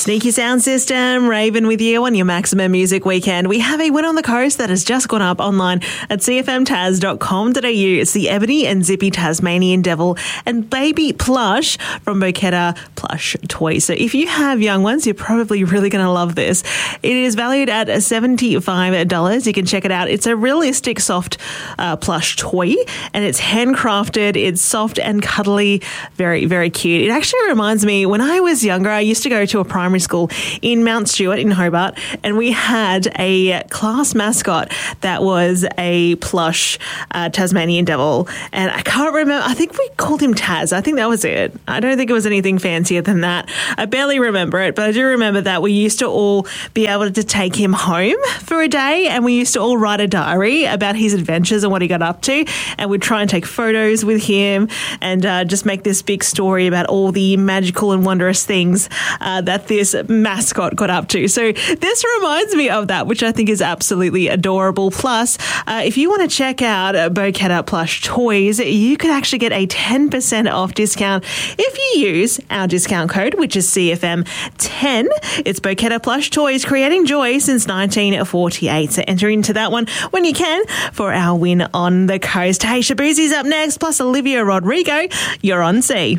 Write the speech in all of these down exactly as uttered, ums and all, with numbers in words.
Sneaky Sound System, Raven with you on your Maximum Music Weekend. We have a win on the coast that has just gone up online at c f m taz dot com dot a u. It's the Ebony and Zippy Tasmanian Devil and Baby Plush from Boketta Plush Toys. So if you have young ones, you're probably really going to love this. It is valued at seventy-five dollars. You can check it out. It's a realistic soft uh, plush toy and it's handcrafted. It's soft and cuddly. Very, very cute. It actually reminds me, when I was younger, I used to go to a primary school in Mount Stewart in Hobart, and we had a class mascot that was a plush uh, Tasmanian Devil. And I can't remember, I think we called him Taz. I think that was it. I don't think it was anything fancier than that. I barely remember it, but I do remember that we used to all be able to take him home for a day, and we used to all write a diary about his adventures and what he got up to, and we'd try and take photos with him and uh, just make this big story about all the magical and wondrous things uh, that this mascot got up to. So this reminds me of that, which I think is absolutely adorable. Plus, uh, if you want to check out uh, Boketta Plush Toys, you could actually get a ten percent off discount if you use our discount code, which is C F M ten. It's Boketta Plush Toys, creating joy since nineteen forty-eight. So enter into that one when you can for our win on the coast. Hey, Shabuzi's up next, plus Olivia Rodrigo. You're on C.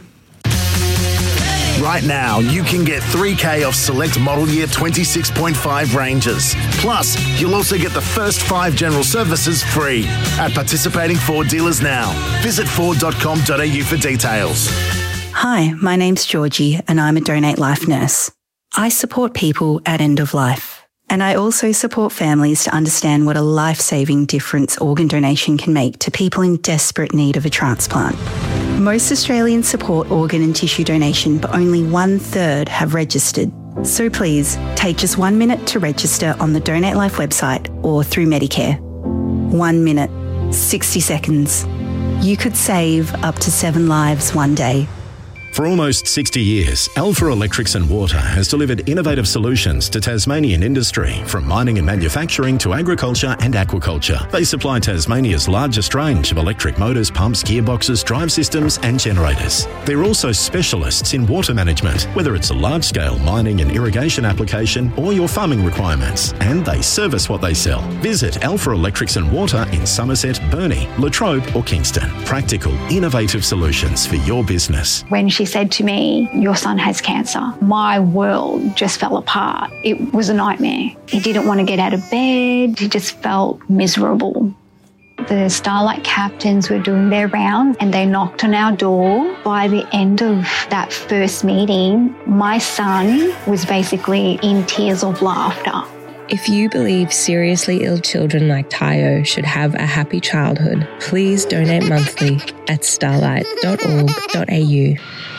Right now, you can get three K off select model year twenty-six point five Rangers. Plus, you'll also get the first five general services free at participating Ford dealers now. Visit ford dot com dot a u for details. Hi, my name's Georgie and I'm a Donate Life nurse. I support people at end of life, and I also support families to understand what a life-saving difference organ donation can make to people in desperate need of a transplant. Most Australians support organ and tissue donation, but only one-third have registered. So please, take just one minute to register on the Donate Life website or through Medicare. One minute, sixty seconds. You could save up to seven lives one day. For almost sixty years, Alpha Electrics and Water has delivered innovative solutions to Tasmanian industry, from mining and manufacturing to agriculture and aquaculture. They supply Tasmania's largest range of electric motors, pumps, gearboxes, drive systems and generators. They're also specialists in water management, whether it's a large-scale mining and irrigation application or your farming requirements, and they service what they sell. Visit Alpha Electrics and Water in Somerset, Burnie, Latrobe or Kingston. Practical, innovative solutions for your business. When she said to me, "Your son has cancer," my world just fell apart. It was a nightmare. He didn't want to get out of bed. He just felt miserable. The Starlight captains were doing their round and they knocked on our door. By the end of that first meeting, my son was basically in tears of laughter. If you believe seriously ill children like Tayo should have a happy childhood, please donate monthly at starlight dot org dot a u.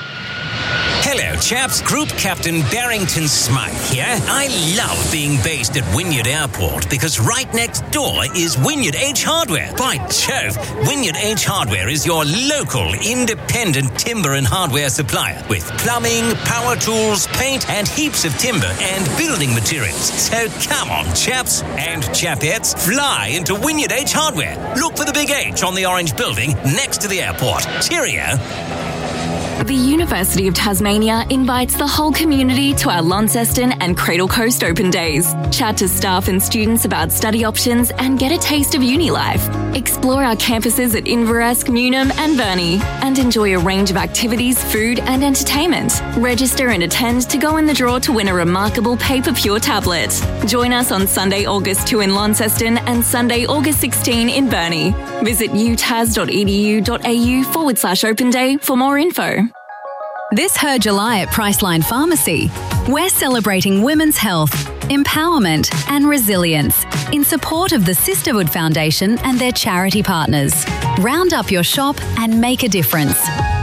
Hello, chaps. Group Captain Barrington Smythe here. I love being based at Wynyard Airport because right next door is Wynyard H Hardware. By Jove, Wynyard H Hardware is your local independent timber and hardware supplier with plumbing, power tools, paint, and heaps of timber and building materials. So come on, chaps and chapettes, fly into Wynyard H Hardware. Look for the big H on the orange building next to the airport. Cheerio. The University of Tasmania invites the whole community to our Launceston and Cradle Coast Open Days. Chat to staff and students about study options and get a taste of uni life. Explore our campuses at Inverest, Newnham and Burnie and enjoy a range of activities, food and entertainment. Register and attend to go in the draw to win a remarkable Paper Pure tablet. Join us on Sunday, August second in Launceston and Sunday, August sixteenth in Burnie. Visit utas.edu.au forward slash open day for more info. This Her July at Priceline Pharmacy, we're celebrating women's health, empowerment and resilience in support of the Sisterhood Foundation and their charity partners. Round up your shop and make a difference.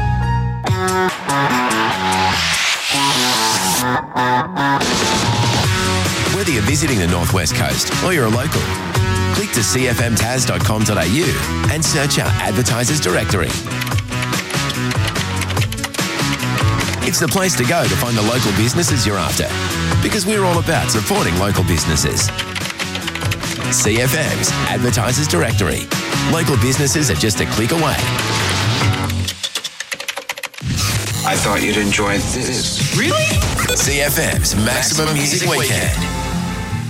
Whether you're visiting the Northwest Coast or you're a local, click to c f m taz dot com dot a u and search our advertisers directory. It's the place to go to find the local businesses you're after, because we're all about supporting local businesses. C F M's Advertisers Directory. Local businesses are just a click away. I thought you'd enjoy this. Really? C F M's Maximum Music Weekend.